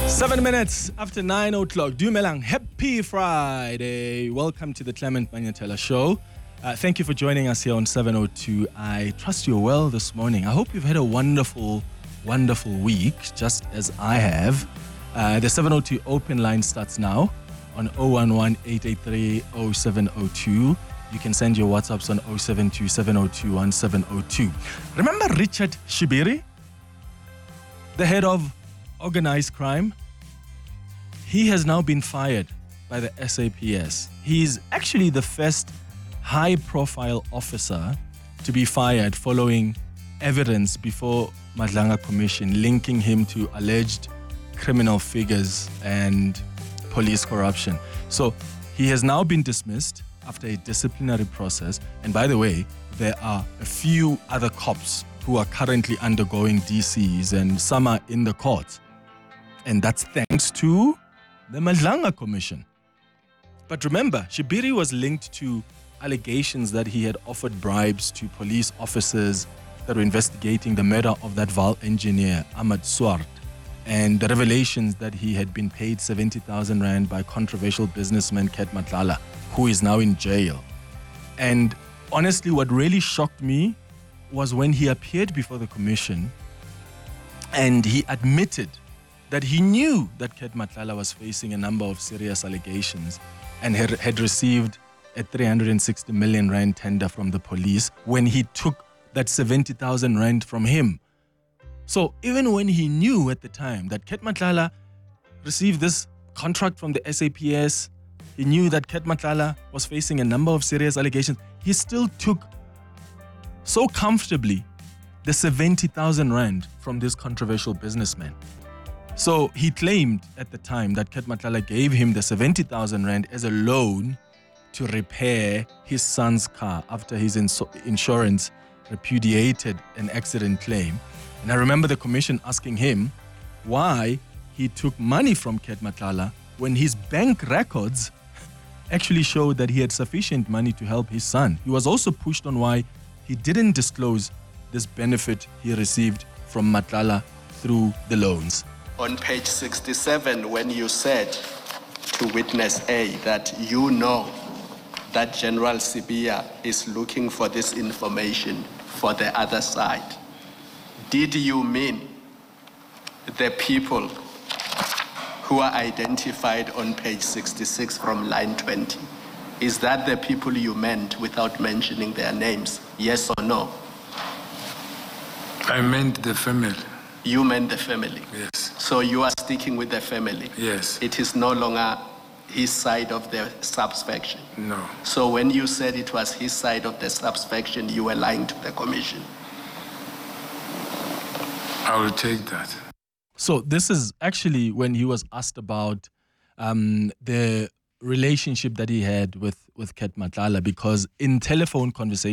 7 minutes after 9 o'clock. Dumelang, happy Friday. Welcome to the Clement Manyatela Show. Thank you for joining us here on 702. I trust you're well this morning. I hope you've had a wonderful, wonderful week, just as I have. The 702 open line starts now on 011-883-0702. You can send your WhatsApps on 072-702-1702. Remember Richard Shibiri, the head of organized crime? He has now been fired by the SAPS. He's actually the first high-profile officer to be fired following evidence before Madlanga Commission linking him to alleged criminal figures and police corruption. So he has now been dismissed after a disciplinary process. And by the way, there are a few other cops who are currently undergoing DCs and some are in the courts. And that's thanks to the Madlanga Commission. But remember, Shibiri was linked to allegations that he had offered bribes to police officers that were investigating the murder of that Val engineer, Ahmad Swart, and the revelations that he had been paid 70,000 rand by controversial businessman Ket Matlala, who is now in jail. And honestly, what really shocked me was when he appeared before the commission and he admitted that he knew that Ket Matlala was facing a number of serious allegations and had received a 360 million rand tender from the police when he took that 70,000 rand from him. So even when he knew at the time that Ket Matlala received this contract from the SAPS, he knew that Ket Matlala was facing a number of serious allegations, he still took so comfortably the 70,000 rand from this controversial businessman. So he claimed at the time that Ket Matlala gave him the 70,000 rand as a loan to repair his son's car after his insurance repudiated an accident claim. And I remember the commission asking him why he took money from Ket Matlala when his bank records actually showed that he had sufficient money to help his son. He was also pushed on why he didn't disclose this benefit he received from Matlala through the loans. On page 67, when you said to witness A that you know that General Sibiya is looking for this information for the other side, did you mean the people who are identified on page 66 from line 20? Is that the people you meant without mentioning their names? Yes or no? I meant the family. You meant the family? Yes. So you are sticking with the family? Yes. It is no longer his side of the subsection? No. So when you said it was his side of the subsection, you were lying to the commission? I will take that. So this is actually when he was asked about the relationship that he had with Ket Matlala, because in telephone conversation